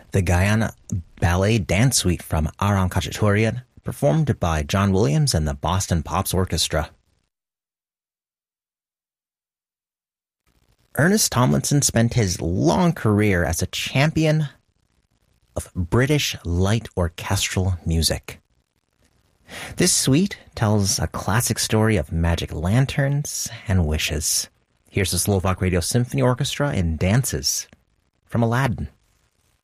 The Guyana Ballet Dance Suite from Aram Khachaturian, performed by John Williams and the Boston Pops Orchestra. Ernest Tomlinson spent his long career as a champion of British light orchestral music. This suite tells a classic story of magic lanterns and wishes. Here's the Slovak Radio Symphony Orchestra in Dances from Aladdin.